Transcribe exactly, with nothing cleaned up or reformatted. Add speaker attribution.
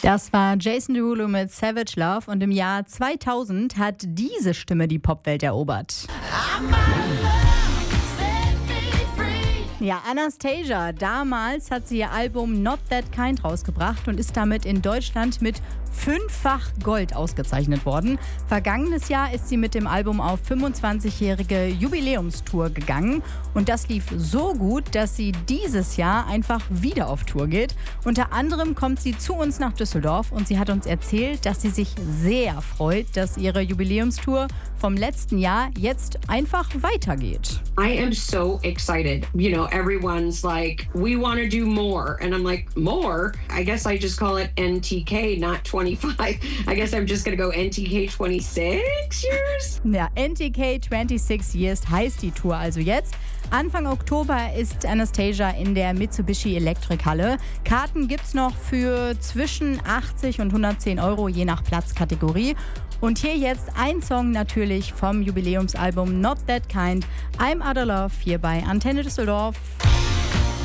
Speaker 1: Das war Jason Derulo mit Savage Love und im Jahr zweitausend hat diese Stimme die Popwelt erobert. Ja, Anastasia. Damals hat sie ihr Album Not That Kind rausgebracht und ist damit in Deutschland mit fünffach Gold ausgezeichnet worden. Vergangenes Jahr ist sie mit dem Album auf fünfundzwanzigjährige Jubiläumstour gegangen. Und das lief so gut, dass sie dieses Jahr einfach wieder auf Tour geht. Unter anderem kommt sie zu uns nach Düsseldorf und sie hat uns erzählt, dass sie sich sehr freut, dass ihre Jubiläumstour vom letzten Jahr jetzt einfach weitergeht.
Speaker 2: I am so excited. You know, everyone's like, we want to do more. And I'm like, more? I guess I just call it N T K, not twenty-five. I guess I'm just going to go N T K twenty-six years?
Speaker 1: Ja, N T K twenty-six Years heißt die Tour also jetzt. Anfang Oktober ist Anastasia in der Mitsubishi Elektrikhalle. Karten gibt's noch für zwischen achtzig und hundertzehn Euro, je nach Platzkategorie. Und hier jetzt ein Song natürlich vom Jubiläumsalbum Not That Kind, I'm Out of Love, hier bei Antenne Düsseldorf.